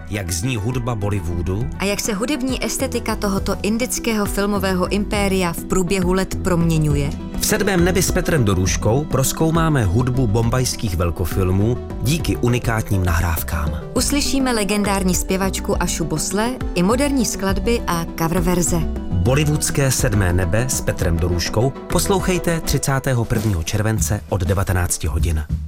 jak zní hudba Bollywoodu a jak se hudební estetika tohoto indického filmového impéria v průběhu let proměňuje. V Sedmém nebi s Petrem Dorůškou prozkoumáme hudbu bombajských velkofilmů díky unikátním nahrávkám. Uslyšíme legendární zpěvačku Ašu Bosle i moderní skladby a coververze. Bollywoodské Sedmé nebe s Petrem Dorůškou poslouchejte 31. července od 19 hodin.